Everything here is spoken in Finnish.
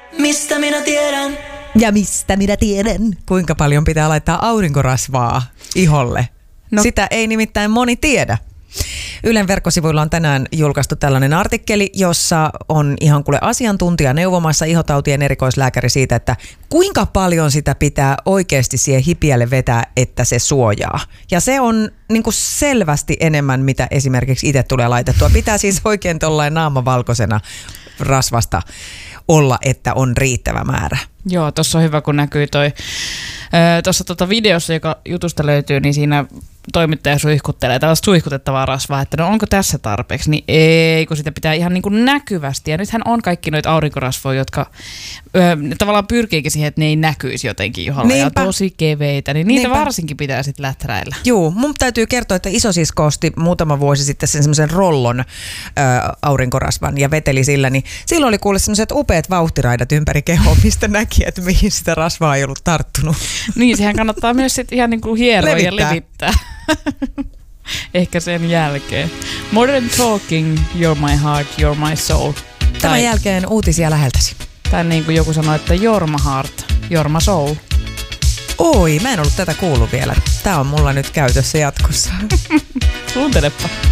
Mistä minä tiedän? Ja mistä minä tiedän? Kuinka paljon pitää laittaa aurinkorasvaa iholle? No. Sitä ei nimittäin moni tiedä. Ylen verkkosivuilla on tänään julkaistu tällainen artikkeli, jossa on ihan kuule asiantuntija neuvomassa ihotautien erikoislääkäri siitä, että kuinka paljon sitä pitää oikeasti siihen hipiälle vetää, että se suojaa. Ja se on niin kuin selvästi enemmän, mitä esimerkiksi itse tulee laitettua. Pitää siis oikein tollain naamavalkoisena rasvasta olla, että on riittävä määrä. Joo, tuossa on hyvä, kun näkyy tuossa videossa, joka jutusta löytyy, niin siinä toimittaja suihkuttelee tällaista suihkutettavaa rasvaa, että no onko tässä tarpeeksi, niin ei, kun sitä pitää ihan niin kuin näkyvästi. Ja nythän on kaikki noita aurinkorasvoja, jotka tavallaan pyrkiikin siihen, että ne ei näkyisi jotenkin iholla ja tosi keveitä, niin niitä varsinkin pitää sitten läträillä. Joo, mun täytyy kertoa, että isosisko osti muutama vuosi sitten sen semmoisen rollon aurinkorasvan ja veteli sillä, niin silloin oli kuule semmoiset upeat vauhtiraidat ympäri kehoa, mistä näki, että mihin sitä rasvaa ei ollut tarttunut. Niin, siihen kannattaa myös sitten ihan niin kuin hieroa ja levittää. Ehkä sen jälkeen. Modern Talking, You're my heart, you're my soul. Tämän jälkeen uutisia läheltäsi. Tai niin kuin joku sanoi, että you're my heart, you're my soul. Oi, mä en ollut tätä kuullut vielä. Tää on mulla nyt käytössä jatkossa. Kuuntelepa.